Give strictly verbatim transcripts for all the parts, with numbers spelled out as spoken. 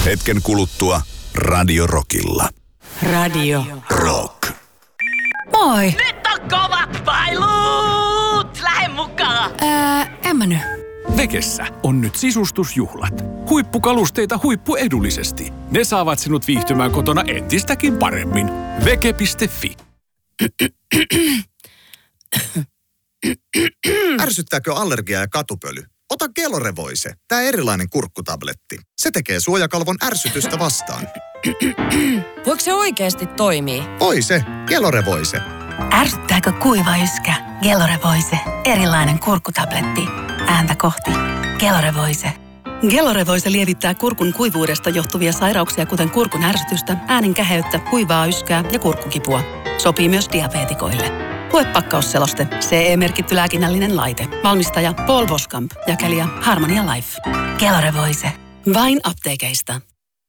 Hetken kuluttua Radio Rockilla. Radio Rock. Moi! Nyt on kovat pailut! Lähde mukaan! Ää, en mä nyt. Vekessä on nyt sisustusjuhlat. Huippukalusteita huippuedullisesti. Ne saavat sinut viihtymään kotona entistäkin paremmin. Veke piste fi. Ärsyttääkö allergia ja katupöly? Ota Gelorevoise, tää erilainen kurkkutabletti. Se tekee suojakalvon ärsytystä vastaan. Voiko se oikeasti toimii? Oi se, Gelorevoise. Ärsyttääkö kuiva yskä? Gelorevoise, erilainen kurkkutabletti. Ääntä kohti. Gelorevoise. Gelorevoise lievittää kurkun kuivuudesta johtuvia sairauksia, kuten kurkun ärsytystä, äänen käheyttä, kuivaa yskää ja kurkkukipua. Sopii myös diabeetikoille. Lue pakkausseloste. C E-merkitty lääkinnällinen laite. Valmistaja Paul Boskamp. Jakelija Harmonia Life. Gelorevoise. Vain apteekeista.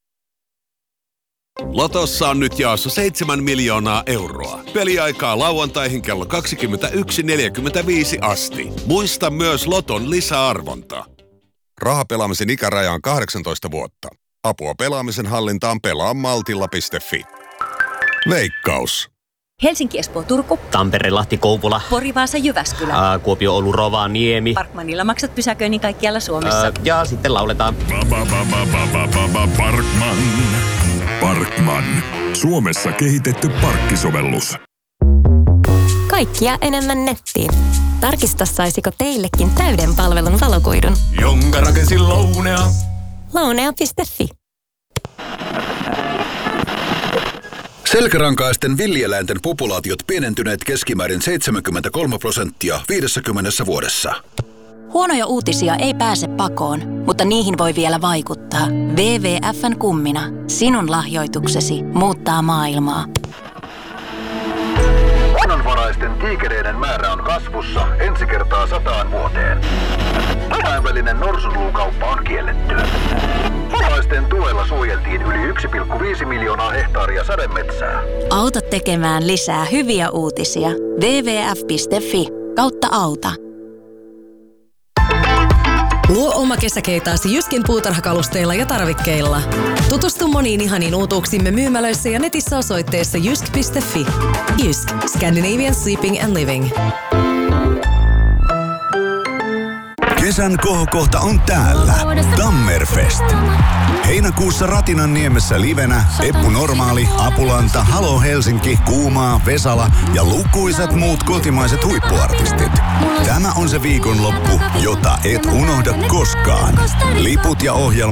Lotossa on nyt jaossa seitsemän miljoonaa euroa. Peliaikaa lauantaihin kello kaksikymmentäyksi neljäkymmentäviisi asti. Muista myös Loton lisäarvonta. Rahapelaamisen ikäraja on kahdeksantoista vuotta. Apua pelaamisen hallintaan pelaa maltilla piste fi. Veikkaus. Helsinki, Espoo, Turku. Tampere, Lahti, Kouvola. Pori, Vaasa, Jyväskylä. Ää, Kuopio, Oulu, Rovaniemi. Parkmanilla maksat pysäköinnin kaikkialla Suomessa. Ää, ja sitten lauletaan. Parkman. Parkman. Suomessa kehitetty parkkisovellus. Kaikkia enemmän nettiin. Tarkista, saisiko teillekin täyden palvelun valokuidun. Jonka rakensin Lounea. Lounea piste fi. Selkärankaisten villieläinten populaatiot pienentyneet keskimäärin seitsemänkymmentäkolme prosenttia viidessäkymmenessä vuodessa. Huonoja uutisia ei pääse pakoon, mutta niihin voi vielä vaikuttaa. W W F:n kummina. Sinun lahjoituksesi muuttaa maailmaa. Luonnonvaraisten tiikereiden määrä on kasvussa ensi kertaa sataan vuoteen. Kansainvälinen norsunluukauppa on kielletty. Maalaisten tuella suojeltiin yli yksi pilkku viisi miljoonaa hehtaaria sademetsää. Auta tekemään lisää hyviä uutisia. W W F piste fi kautta auta. Luo oma kesäkeitaasi Jyskin puutarhakalusteilla ja tarvikkeilla. Tutustu moniin ihaniin uutuuksimme myymälöissä ja netissä osoitteessa jysk piste fi. Jysk. Scandinavian Sleeping and Living. Kesän kohokohta on täällä. Tammerfest. Heinäkuussa Ratinanniemessä livenä Eppu Normaali, Apulanta, Halo Helsinki, Kuumaa, Vesala ja lukuisat muut kotimaiset huippuartistit. Tämä on se viikonloppu, jota et unohda koskaan. Liput ja ohjelma